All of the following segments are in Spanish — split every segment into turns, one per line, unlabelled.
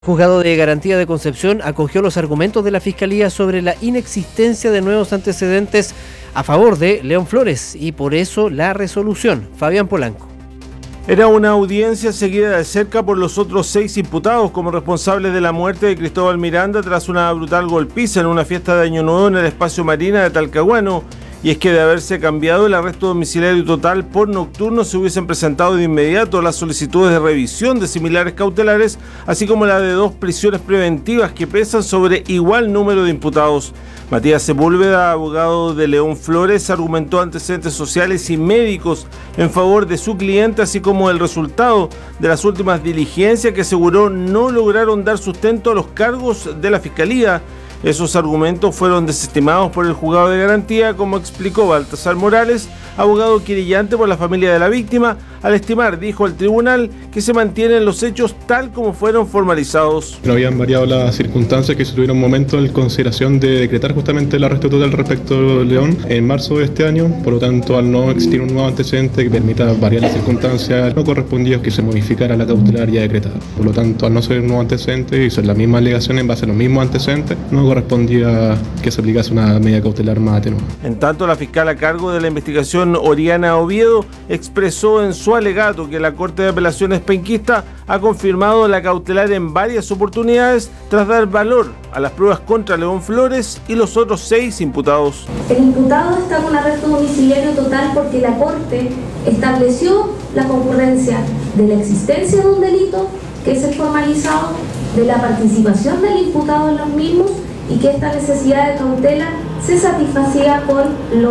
Juzgado de Garantía de Concepción acogió los argumentos de la Fiscalía sobre la inexistencia de nuevos antecedentes a favor de León Flores y por eso la resolución. Fabián Polanco.
Era una audiencia seguida de cerca por los otros 6 imputados como responsables de la muerte de Cristóbal Miranda tras una brutal golpiza en una fiesta de Año Nuevo en el espacio Marina de Talcahuano. Y es que de haberse cambiado el arresto domiciliario total por nocturno, se hubiesen presentado de inmediato las solicitudes de revisión de similares cautelares, así como la de 2 prisiones preventivas que pesan sobre igual número de imputados. Matías Sepúlveda, abogado de León Flores, argumentó antecedentes sociales y médicos en favor de su cliente, así como el resultado de las últimas diligencias que aseguró no lograron dar sustento a los cargos de la Fiscalía. Esos argumentos fueron desestimados por el juzgado de garantía, como explicó Baltasar Morales, abogado querellante por la familia de la víctima, al estimar, dijo el tribunal, que se mantienen los hechos tal como fueron formalizados.
No habían variado las circunstancias que se tuvieron un momento en consideración de decretar justamente el arresto total respecto a León en marzo de este año, por lo tanto, al no existir un nuevo antecedente que permita variar las circunstancias, no correspondía que se modificara la cautelar ya decretada. Por lo tanto, al no ser un nuevo antecedente y ser la misma alegación en base a los mismos antecedentes, no correspondía que se aplicase una medida cautelar más atenuada.
En tanto, la fiscal a cargo de la investigación, Oriana Oviedo, expresó en su alegato que la Corte de Apelaciones penquista ha confirmado la cautelar en varias oportunidades tras dar valor a las pruebas contra León Flores y los otros 6 imputados.
El imputado está con arresto domiciliario total porque la Corte estableció la concurrencia de la existencia de un delito que es el formalizado, de la participación del imputado en los mismos y que esta necesidad de cautela se satisfacía con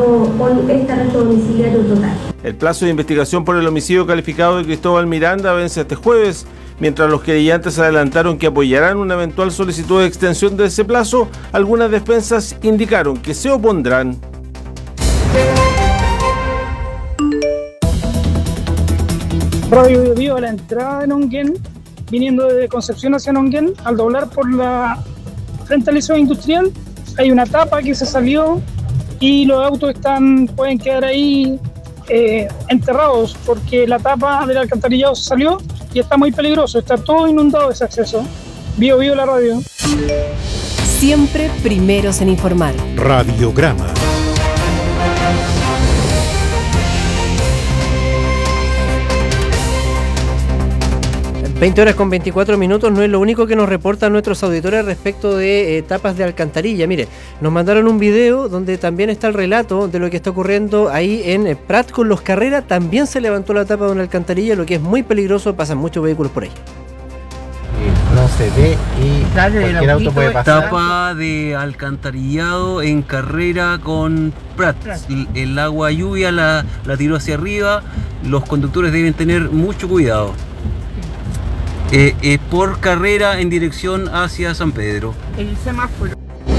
este arresto domiciliario total.
El plazo de investigación por el homicidio calificado de Cristóbal Miranda vence este jueves, mientras los querellantes adelantaron que apoyarán una eventual solicitud de extensión de ese plazo. Algunas defensas indicaron que se opondrán.
Radio Biobío a la entrada de Nonguén, viniendo desde Concepción hacia Nonguén, al doblar por la frente al liceo industrial, hay una tapa que se salió y los autos pueden quedar ahí enterrados porque la tapa del alcantarillado se salió y está muy peligroso, está todo inundado ese acceso. Biobío la radio.
Siempre primeros en informar.
Radiograma.
20 horas con 24 minutos, no es lo único que nos reportan nuestros auditores respecto de tapas de alcantarilla. Mire, nos mandaron un video donde también está el relato de lo que está ocurriendo ahí en Prat con los Carrera. También se levantó la tapa de una alcantarilla, lo que es muy peligroso, pasan muchos vehículos por ahí.
No se ve y cualquier auto puede pasar.
Tapa de alcantarillado en Carrera con Prat. El agua lluvia la tiró hacia arriba. Los conductores deben tener mucho cuidado. Por Carrera en dirección hacia San Pedro.
El semáforo.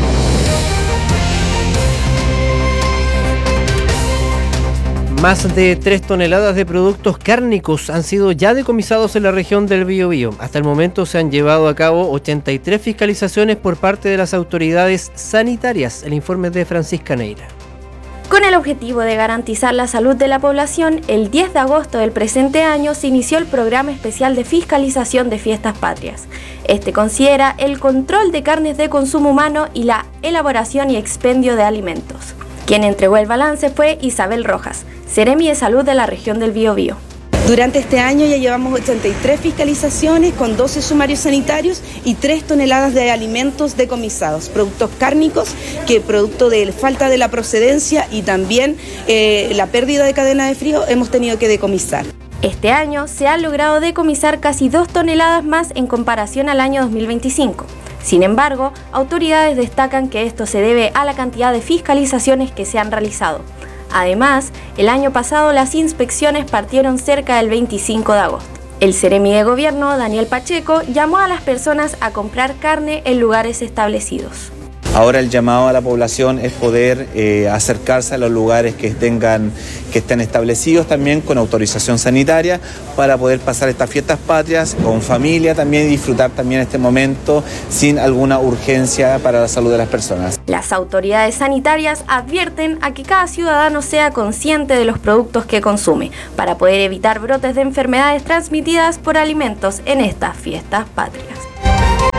Más de 3 toneladas de productos cárnicos han sido ya decomisados en la región del Biobío. Hasta el momento se han llevado a cabo 83 fiscalizaciones por parte de las autoridades sanitarias. El informe es de Francisca Neira.
Con el objetivo de garantizar la salud de la población, el 10 de agosto del presente año se inició el programa especial de fiscalización de fiestas patrias. Este considera el control de carnes de consumo humano y la elaboración y expendio de alimentos. Quien entregó el balance fue Isabel Rojas, Seremi de Salud de la región del Biobío.
Durante este año ya llevamos 83 fiscalizaciones con 12 sumarios sanitarios y 3 toneladas de alimentos decomisados, productos cárnicos que producto de falta de la procedencia y también la pérdida de cadena de frío hemos tenido que decomisar.
Este año se han logrado decomisar casi 2 toneladas más en comparación al año 2025. Sin embargo, autoridades destacan que esto se debe a la cantidad de fiscalizaciones que se han realizado. Además, el año pasado las inspecciones partieron cerca del 25 de agosto. El Seremi de Gobierno, Daniel Pacheco, llamó a las personas a comprar carne en lugares establecidos.
Ahora el llamado a la población es poder acercarse a los lugares que estén establecidos también con autorización sanitaria para poder pasar estas fiestas patrias con familia también y disfrutar también este momento sin alguna urgencia para la salud de las personas.
Las autoridades sanitarias advierten a que cada ciudadano sea consciente de los productos que consume para poder evitar brotes de enfermedades transmitidas por alimentos en estas fiestas patrias.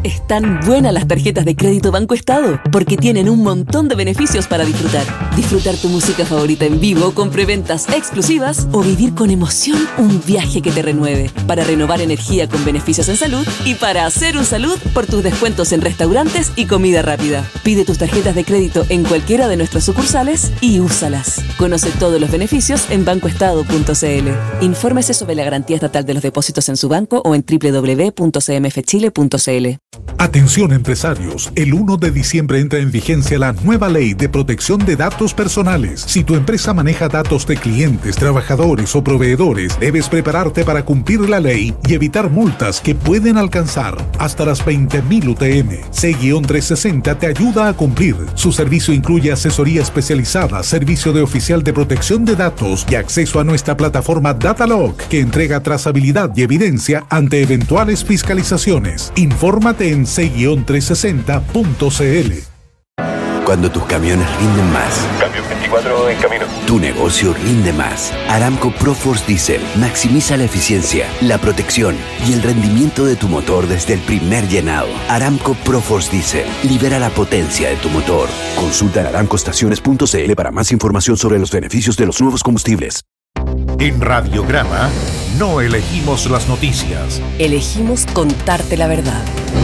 Están buenas las tarjetas de crédito Banco Estado, porque tienen un montón de beneficios para disfrutar. Disfrutar tu música favorita en vivo con preventas exclusivas o vivir con emoción un viaje que te renueve. Para renovar energía con beneficios en salud y para hacer un salud por tus descuentos en restaurantes y comida rápida. Pide tus tarjetas de crédito en cualquiera de nuestras sucursales y úsalas. Conoce todos los beneficios en bancoestado.cl. Infórmese sobre la garantía estatal de los depósitos en su banco o en www.cmfchile.cl.
Atención empresarios, el 1 de diciembre entra en vigencia la nueva ley de protección de datos personales. Si tu empresa maneja datos de clientes, trabajadores o proveedores, debes prepararte para cumplir la ley y evitar multas que pueden alcanzar hasta las 20.000 UTM. C-360 te ayuda a cumplir. Su servicio incluye asesoría especializada, servicio de oficial de protección de datos y acceso a nuestra plataforma Datalog, que entrega trazabilidad y evidencia ante eventuales fiscalizaciones. Infórmate en c-360.cl.
Cuando tus camiones rinden más.
Camión 24 en camino.
Tu negocio rinde más. Aramco ProForce Diesel maximiza la eficiencia, la protección y el rendimiento de tu motor desde el primer llenado. Aramco ProForce Diesel libera la potencia de tu motor. Consulta en aramcoestaciones.cl para más información sobre los beneficios de los nuevos combustibles.
En Radiograma no elegimos las noticias.
Elegimos contarte la verdad.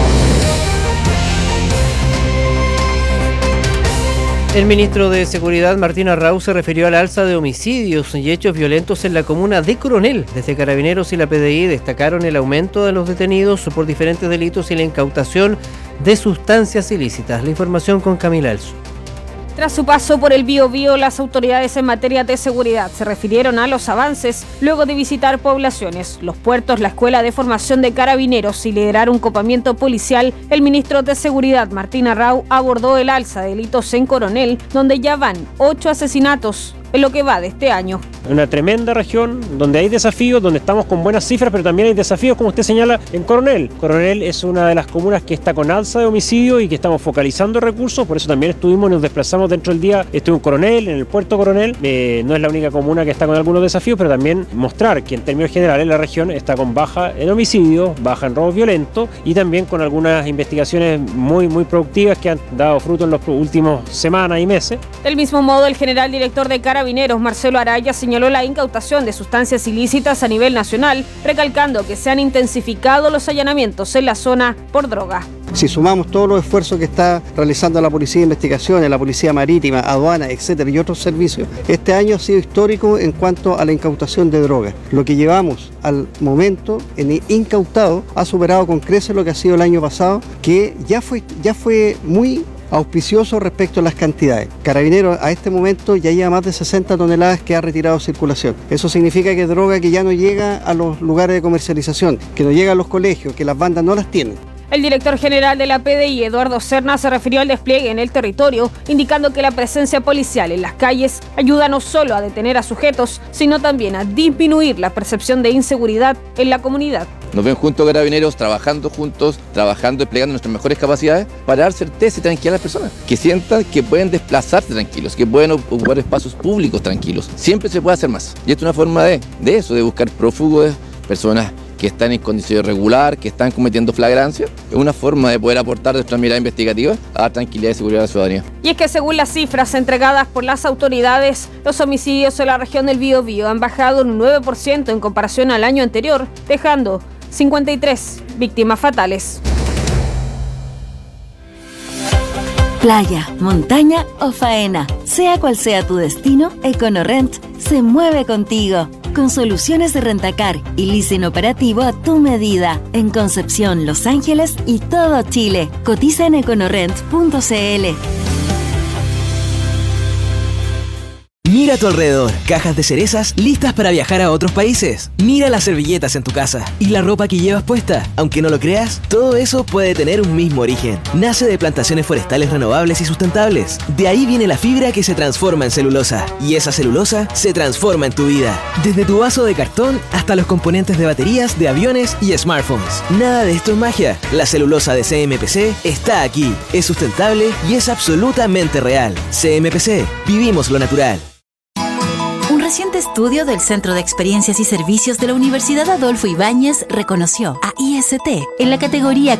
El ministro de Seguridad, Martín Arrau, se refirió al alza de homicidios y hechos violentos en la comuna de Coronel. Desde Carabineros y la PDI destacaron el aumento de los detenidos por diferentes delitos y la incautación de sustancias ilícitas. La información con Camila Alzo.
Tras su paso por el Biobío, las autoridades en materia de seguridad se refirieron a los avances luego de visitar poblaciones, los puertos, la Escuela de Formación de Carabineros y liderar un copamiento policial. El ministro de Seguridad, Martín Arrau, abordó el alza de delitos en Coronel, donde ya van 8 asesinatos en lo que va de este año.
Una tremenda región donde hay desafíos, donde estamos con buenas cifras, pero también hay desafíos, como usted señala, en Coronel. Coronel es una de las comunas que está con alza de homicidio y que estamos focalizando recursos, por eso también nos desplazamos dentro del día. Estuve en Coronel, en el puerto Coronel. No es la única comuna que está con algunos desafíos, pero también mostrar que en términos generales la región está con baja en homicidios, baja en robos violentos y también con algunas investigaciones muy productivas que han dado fruto en las últimas semanas y meses.
Del mismo modo, el general director de Carabineros, Marcelo Araya, señaló la incautación de sustancias ilícitas a nivel nacional, recalcando que se han intensificado los allanamientos en la zona por droga.
Si sumamos todos los esfuerzos que está realizando la Policía de Investigaciones, la Policía Marítima, Aduana, etcétera, y otros servicios, este año ha sido histórico en cuanto a la incautación de drogas. Lo que llevamos al momento en incautado ha superado con creces lo que ha sido el año pasado, que ya fue muy auspicioso respecto a las cantidades. Carabineros a este momento ya lleva más de 60 toneladas que ha retirado de circulación. Eso significa que es droga que ya no llega a los lugares de comercialización, que no llega a los colegios, que las bandas no las tienen.
El director general de la PDI, Eduardo Serna, se refirió al despliegue en el territorio, indicando que la presencia policial en las calles ayuda no solo a detener a sujetos, sino también a disminuir la percepción de inseguridad en la comunidad.
Nos ven junto a Carabineros, trabajando juntos, desplegando nuestras mejores capacidades para dar certeza y tranquilidad a las personas. Que sientan que pueden desplazarse tranquilos, que pueden ocupar espacios públicos tranquilos. Siempre se puede hacer más. Y esto es una forma de buscar prófugos, personas que están en condición irregular, que están cometiendo flagrancia. Es una forma de poder aportar nuestra mirada investigativa a dar tranquilidad y seguridad a la ciudadanía.
Y es que según las cifras entregadas por las autoridades, los homicidios en la región del Biobío han bajado un 9% en comparación al año anterior, dejando 53 víctimas fatales.
Playa, montaña o faena, sea cual sea tu destino, EconoRent se mueve contigo. Con soluciones de rentacar y leasing operativo a tu medida. En Concepción, Los Ángeles y todo Chile. Cotiza en econorent.cl.
Mira a tu alrededor, cajas de cerezas listas para viajar a otros países. Mira las servilletas en tu casa y la ropa que llevas puesta. Aunque no lo creas, todo eso puede tener un mismo origen. Nace de plantaciones forestales renovables y sustentables. De ahí viene la fibra que se transforma en celulosa. Y esa celulosa se transforma en tu vida. Desde tu vaso de cartón hasta los componentes de baterías, de aviones y smartphones. Nada de esto es magia. La celulosa de CMPC está aquí. Es sustentable y es absolutamente real. CMPC, vivimos lo natural.
Un reciente estudio del Centro de Experiencias y Servicios de la Universidad Adolfo Ibáñez reconoció a IST en la categoría